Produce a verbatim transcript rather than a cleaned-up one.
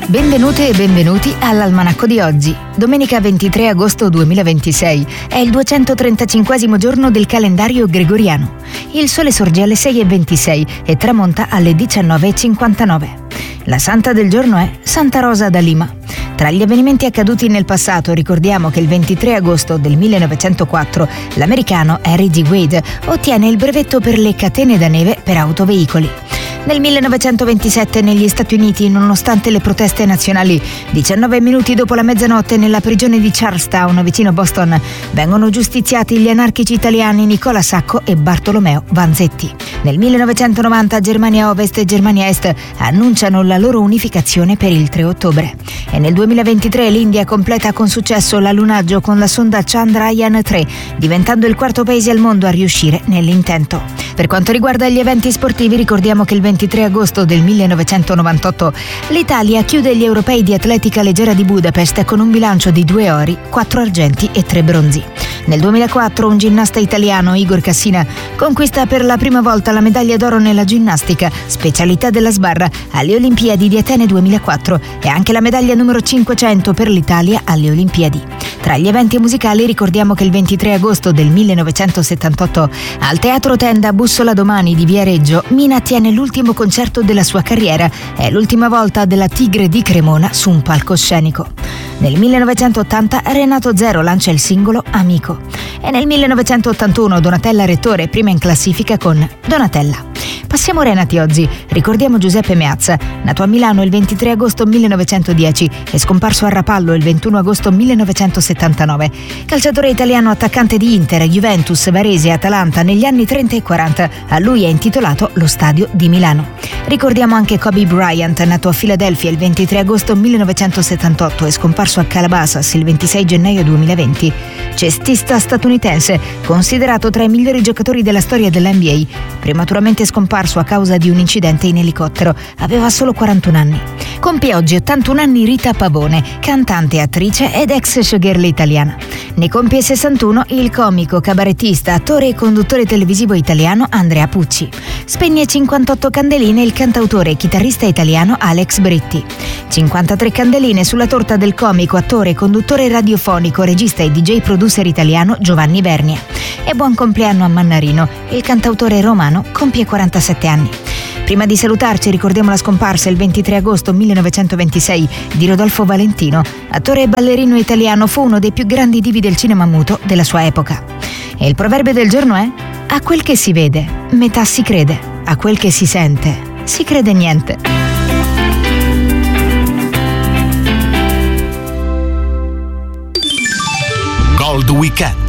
Benvenute e benvenuti all'Almanacco di oggi. Domenica ventitré agosto duemilaventisei è il duecentotrentacinquesimo giorno del calendario gregoriano. Il sole sorge alle sei e ventisei e tramonta alle diciannove e cinquantanove. La santa del giorno è Santa Rosa da Lima. Tra gli avvenimenti accaduti nel passato ricordiamo che il ventitré agosto del millenovecentoquattro l'americano Harry D. Wade ottiene il brevetto per le catene da neve per autoveicoli. Nel millenovecentoventisette negli Stati Uniti, nonostante le proteste nazionali, diciannove minuti dopo la mezzanotte nella prigione di Charlestown, vicino Boston, vengono giustiziati gli anarchici italiani Nicola Sacco e Bartolomeo Vanzetti. Nel millenovecentonovanta Germania Ovest e Germania Est annunciano la loro unificazione per il tre ottobre. E nel duemilaventitré l'India completa con successo l'allunaggio con la sonda Chandrayaan tre, diventando il quarto paese al mondo a riuscire nell'intento. Per quanto riguarda gli eventi sportivi, ricordiamo che il ventitré agosto del millenovecentonovantotto l'Italia chiude gli europei di atletica leggera di Budapest con un bilancio di due ori, quattro argenti e tre bronzi. Nel duemilaquattro un ginnasta italiano, Igor Cassina, conquista per la prima volta la medaglia d'oro nella ginnastica, specialità della sbarra, alle Olimpiadi di Atene duemilaquattro e anche la medaglia numero cinquecento per l'Italia alle Olimpiadi. Tra gli eventi musicali ricordiamo che il ventitré agosto del millenovecentosettantotto al Teatro Tenda Bussola Domani di Viareggio Mina tiene l'ultimo concerto della sua carriera. È l'ultima volta della Tigre di Cremona su un palcoscenico. Nel millenovecentottanta Renato Zero lancia il singolo Amico. E nel millenovecentottantuno Donatella Rettore prima in classifica con Donatella. Passiamo Renati oggi. Ricordiamo Giuseppe Meazza, nato a Milano il ventitré agosto millenovecentodieci e scomparso a Rapallo il ventuno agosto millenovecentosettantanove. Calciatore italiano, attaccante di Inter, Juventus, Varese e Atalanta negli anni trenta e quaranta. A lui è intitolato lo stadio di Milano. Ricordiamo anche Kobe Bryant, nato a Filadelfia il ventitré agosto millenovecentosettantotto e scomparso a Calabasas il ventisei gennaio duemilaventi. Cestista statunitense, considerato tra i migliori giocatori della storia dell'N B A, prematuramente scomparso a causa di un incidente in elicottero. Aveva solo quarantuno anni. Compie oggi ottantuno anni Rita Pavone, cantante, attrice ed ex showgirl italiana. Ne compie sessantuno il comico, cabarettista, attore e conduttore televisivo italiano Andrea Pucci. Spegne cinquantotto candeline il cantautore e chitarrista italiano Alex Britti. cinquantatré candeline sulla torta del comico, attore, conduttore radiofonico, regista e D J producer italiano Giovanni Vernia. E buon compleanno a Mannarino, il cantautore romano compie quarantasette anni. Prima di salutarci ricordiamo la scomparsa il ventitré agosto millenovecentoventisei di Rodolfo Valentino, attore e ballerino italiano, fu uno dei più grandi divi del cinema muto della sua epoca. E il proverbio del giorno è: a quel che si vede, metà si crede, a quel che si sente, si crede niente. Gold Weekend.